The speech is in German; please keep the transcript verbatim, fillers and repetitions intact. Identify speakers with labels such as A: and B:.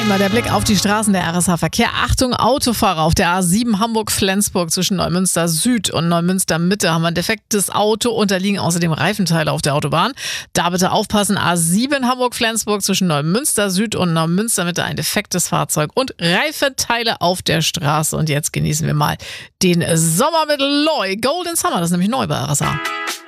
A: Einmal der Blick auf die Straßen der R S H-Verkehr. Achtung, Autofahrer auf der A sieben Hamburg-Flensburg zwischen Neumünster Süd und Neumünster Mitte haben ein defektes Auto. Unterliegen außerdem Reifenteile auf der Autobahn. Da bitte aufpassen. A sieben Hamburg-Flensburg zwischen Neumünster Süd und Neumünster Mitte ein defektes Fahrzeug und Reifenteile auf der Straße. Und jetzt genießen wir mal den Sommer mit Loy. Golden Summer, das ist nämlich neu bei R S H.